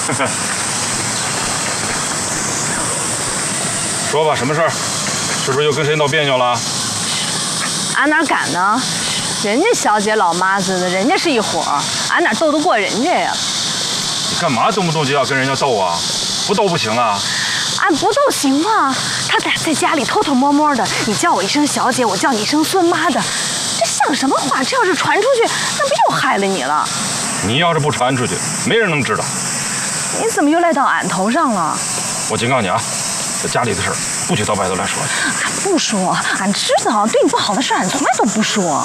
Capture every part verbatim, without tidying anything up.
说吧，什么事儿？是不是又跟谁闹别扭了？ 俺哪敢呢？人家小姐老妈子的，人家是一伙儿，俺哪斗得过人家呀？ 你干嘛动不动就要跟人家斗啊？不斗不行啊！ 俺不斗行吗？他在在家里偷偷摸摸的，你叫我一声小姐，我叫你一声孙妈的，这像什么话？这要是传出去，那不又害了你了？ 你要是不传出去，没人能知道。 你怎么又赖到俺头上了？ 我警告你啊，这家里的事儿不许到外头来说。 俺不说，俺知道对你不好的事，俺从来都不说。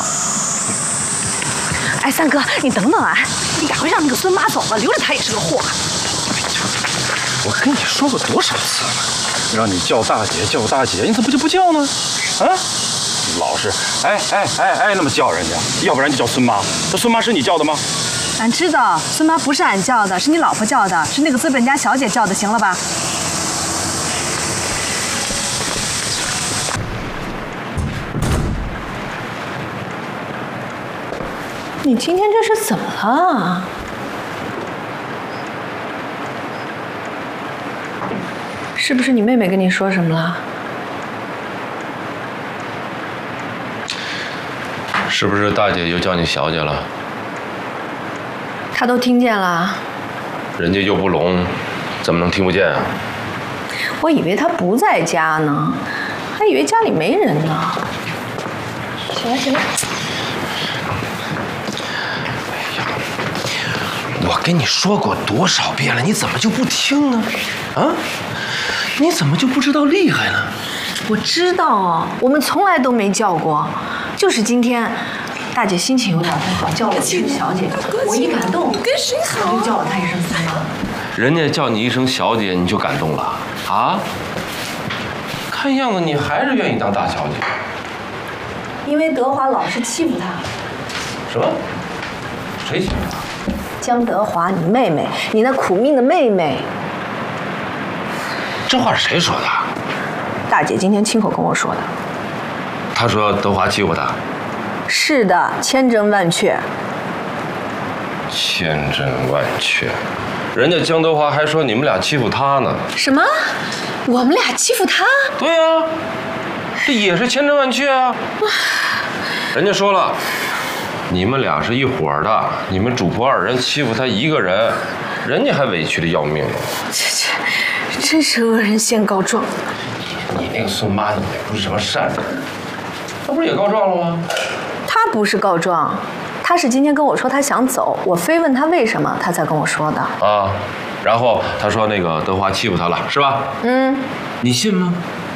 哎，三哥，你等等俺，你赶快让那个孙妈走吧，留着她也是个祸。 我跟你说过多少次了，让你叫大姐叫大姐，你怎么就不叫呢？啊，老是哎哎哎哎那么叫人家，要不然就叫孙妈。这孙妈是你叫的吗？ 俺知道孙妈不是俺叫的，是你老婆叫的，是那个资本家小姐叫的，行了吧？你今天这是怎么了？是不是你妹妹跟你说什么了？ 是不是大姐又叫你小姐了？ 她都听见了。 人家又不聋，怎么能听不见啊？ 我以为她不在家呢，还以为家里没人呢。起来起来。 我跟你说过多少遍了，你怎么就不听呢？啊？你怎么就不知道厉害呢？ 我知道，我们从来都没叫过，就是今天，大姐心情有点不好，叫我一声小姐，我一感动，跟谁好，我就叫了她一声孙妈。 人家叫你一声小姐，你就感动了啊？看样子你还是愿意当大小姐。 因为德华老是欺负她。 什么？谁欺负她？ 江德华，你妹妹，你那苦命的妹妹。 这话是谁说的？ 大姐今天亲口跟我说的。 她说德华欺负她。 是的，千真万确。 千真万确，人家江德华还说你们俩欺负他呢。 什么？我们俩欺负他？ 对呀、啊，这也是千真万确啊。人家说了，你们俩是一伙的，你们主仆二人欺负他一个人，人家还委屈的要命呢。 这这真是恶人先告状。 你那个孙妈也不是什么善人，她不是也告状了吗？ 她不是告状，她是今天跟我说她想走，我非问她为什么，她才跟我说的。 啊，然后她说那个德华欺负她了，是吧？ 嗯， 你信吗？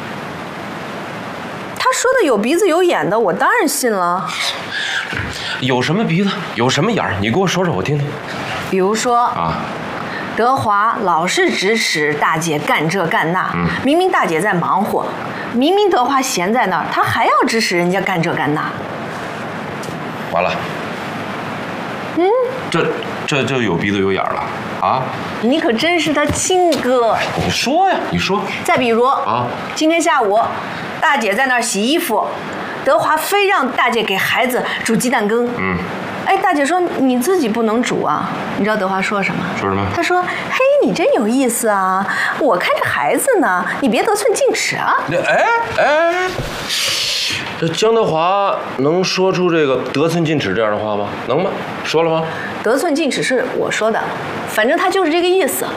她说的有鼻子有眼的，我当然信了。 有什么鼻子，有什么眼儿？你给我说说，我听听。 比如说啊。 德华老是指使大姐干这干那，嗯、明明大姐在忙活，明明德华闲在那儿，他还要指使人家干这干那。 完了， 嗯， 这这就有鼻子有眼了啊！ 你可真是他亲哥。 你说呀，你说。 再比如啊， 今天下午，大姐在那儿洗衣服，德华非让大姐给孩子煮鸡蛋羹。嗯。哎，大姐说你自己不能煮啊！你知道德华说什么？ 说什么？ 他说：“嘿，你真有意思啊！我看着孩子呢，你别得寸进尺啊！” 哎哎，这江德华能说出这个得寸进尺这样的话吗？能吗？说了吗？ 得寸进尺是我说的，反正他就是这个意思。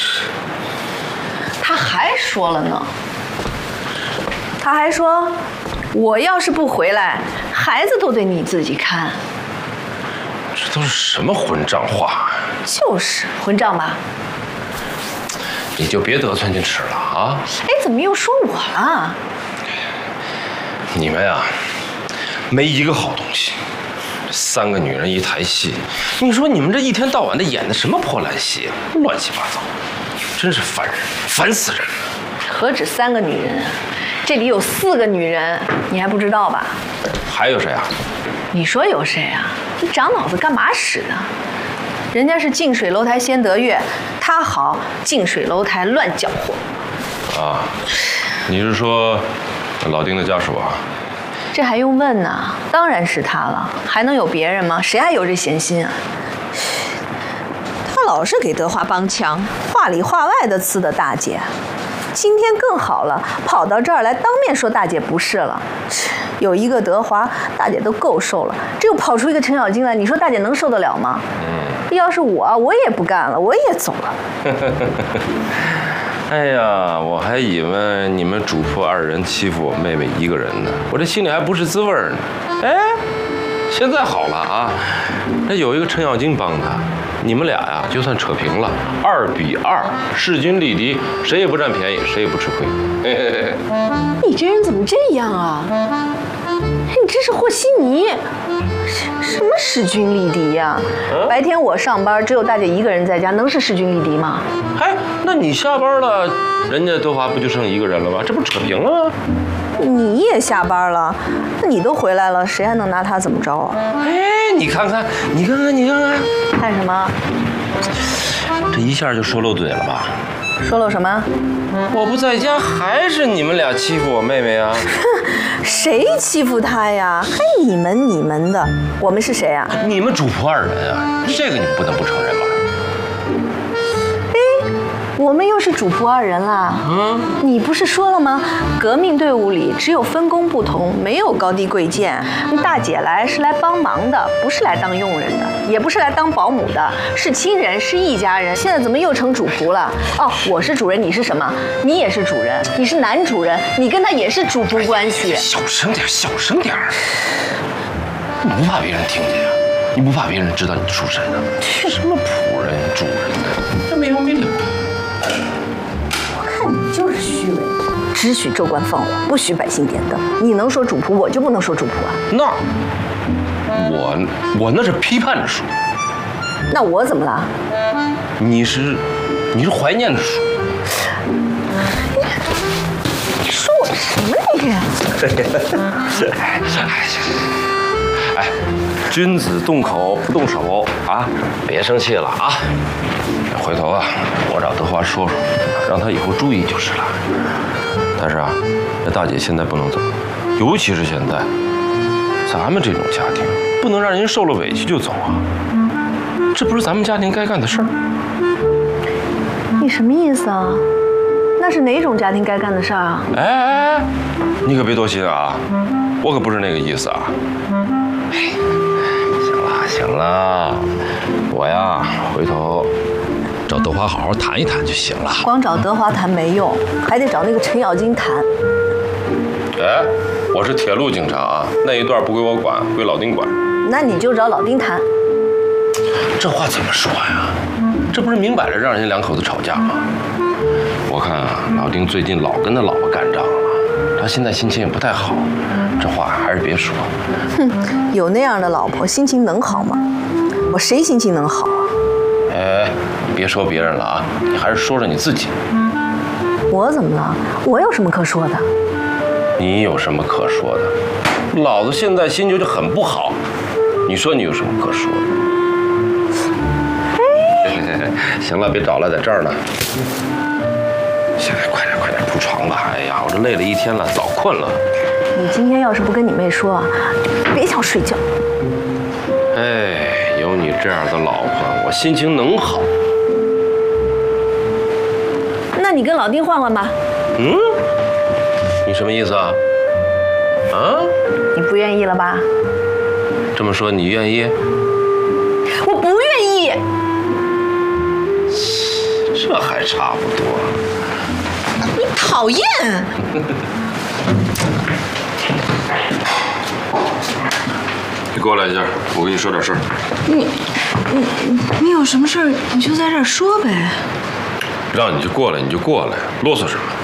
他还说了呢，他还说，我要是不回来，孩子都得你自己看。 这都是什么混账话？ 就是混账吧。 你就别得寸进尺了啊！ 哎，怎么又说我了？ 你们呀，没一个好东西。三个女人一台戏，你说你们这一天到晚的演的什么破烂戏，乱七八糟，真是烦人，烦死人了。 何止三个女人，这里有四个女人，你还不知道吧？ 还有谁啊？ 你说有谁啊？你长脑子干嘛使的？人家是近水楼台先得月，他好近水楼台乱搅和。 啊，你是说老丁的家属啊？ 这还用问呢？当然是他了，还能有别人吗？谁还有这闲心啊？他老是给德华帮腔，话里话外的呲的大姐。今天更好了，跑到这儿来当面说大姐不是了。有一个德华，大姐都够受了，这又跑出一个程咬金来，你说大姐能受得了吗？嗯，要是我，我也不干了，我也走了。 哎呀，我还以为你们主仆二人欺负我妹妹一个人呢，我这心里还不是滋味呢。哎，现在好了啊，这有一个程咬金帮他，你们俩呀就算扯平了，二比二，势均力敌，谁也不占便宜，谁也不吃亏。嘿嘿嘿， 你这人怎么这样啊？你真是和稀泥！什么势均力敌呀、啊嗯？白天我上班，只有大姐一个人在家，能是势均力敌吗？ 哎，那你下班了，人家德华不就剩一个人了吗？这不扯平了吗？ 你也下班了，你都回来了，谁还能拿他怎么着啊？ 哎，你看看，你看看，你看看， 看什么？ 这一下就说漏嘴了吧？ 说漏什么？ 我不在家，还是你们俩欺负我妹妹啊？ 谁欺负她呀？还你们你们的，我们是谁啊？ 你们主仆二人啊，这个你们不能不承认吧？ 哎，我们又是主仆二人啦。嗯，你不是说了吗？革命队伍里只有分工不同，没有高低贵贱。大姐来是来帮忙的，不是来当佣人的，也不是来当保姆的，是亲人，是一家人。现在怎么又成主仆了？哦，我是主人，你是什么？你也是主人，你是男主人，你跟他也是主仆关系。 小声点，小声点。你不怕别人听见呀？你不怕别人知道你出身啊？什么仆人、主人的，这没完没了。 我看你就是虚伪，只许州官放火，不许百姓点灯。你能说主仆，我就不能说主仆啊？ 那我我那是批判着说。 那我怎么了？ 你是你是怀念着说。 你说我什么你？ 哎，哎，君子动口不动手啊！别生气了啊！回头啊，我找德华说说，让他以后注意就是了。但是啊，这大姐现在不能走，尤其是现在，咱们这种家庭不能让人受了委屈就走啊！这不是咱们家庭该干的事儿。 你什么意思啊？那是哪种家庭该干的事儿啊？ 哎哎哎，你可别多心啊，我可不是那个意思啊。哎，行了行了，我呀回头找德华好好谈一谈就行了。 光找德华谈没用，还得找那个程咬金谈。 哎，我是铁路警察啊，那一段不归我管，归老丁管。 那你就找老丁谈。 这话怎么说呀？这不是明摆着让人家两口子吵架吗？我看啊，老丁最近老跟他老婆干仗了，他现在心情也不太好，这话还是别说。 哼，有那样的老婆，心情能好吗？我谁心情能好啊？ 哎，别说别人了啊，你还是说说你自己。 我怎么了？我有什么可说的？ 你有什么可说的？老子现在心情就很不好，你说你有什么可说的？行了，别找了，在这儿呢。现在快点快点铺床吧！哎呀，我这累了一天了，早困了。 你今天要是不跟你妹说啊，别想睡觉。 哎，有你这样的老婆，我心情能好。 那你跟老丁换换吧。 嗯？你什么意思啊？啊？ 你不愿意了吧？ 这么说你愿意？ 我不愿意。 这还差不多。 你讨厌！ 你过来一下，我跟你说点事儿。 你你你有什么事儿你就在这儿说呗。 让你就过来你就过来，啰嗦什么？